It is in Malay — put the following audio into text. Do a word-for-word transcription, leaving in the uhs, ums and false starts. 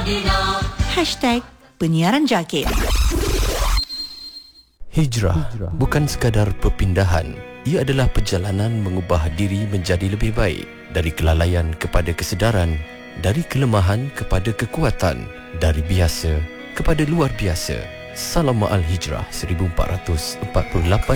Hashtag Penyiaran Jakit. Hijrah bukan sekadar perpindahan. Ia adalah perjalanan mengubah diri menjadi lebih baik. Dari kelalaian kepada kesedaran, dari kelemahan kepada kekuatan, dari biasa kepada luar biasa. Salam Ma'al Hijrah seribu empat ratus empat puluh lapan